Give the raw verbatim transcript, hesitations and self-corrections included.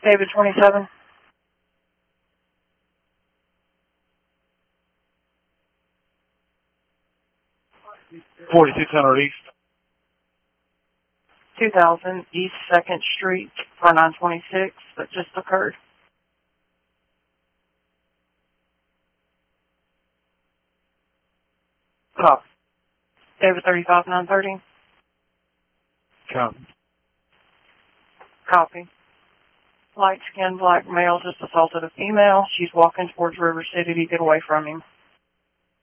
David twenty-seven. forty-six hundred East. two thousand East second Street for nine twenty-six that just occurred. Copy. David thirty-five nine thirty. Copy. Copy. Light skinned black male just assaulted a female. She's walking towards River City to get away from him.